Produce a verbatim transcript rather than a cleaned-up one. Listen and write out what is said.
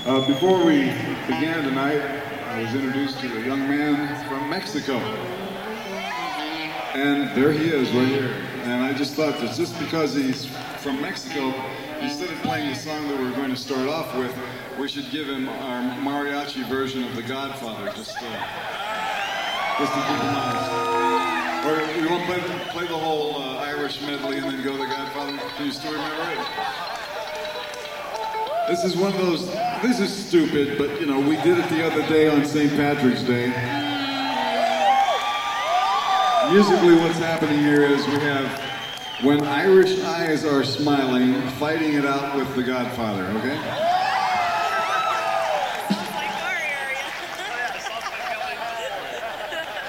Uh, before we began tonight, I was introduced to a young man from Mexico. And there he is, right here. And I just thought that just because he's from Mexico, instead of playing the song that we're going to start off with, we should give him our mariachi version of The Godfather, just, uh, just to keep him honest. Or you want to play the, play the whole uh, Irish medley and then go The Godfather? Can you still remember it? This is one of those, this is stupid, but you know, we did it the other day on Saint Patrick's Day. Musically, what's happening here is we have When Irish Eyes Are Smiling, fighting it out with The Godfather, okay?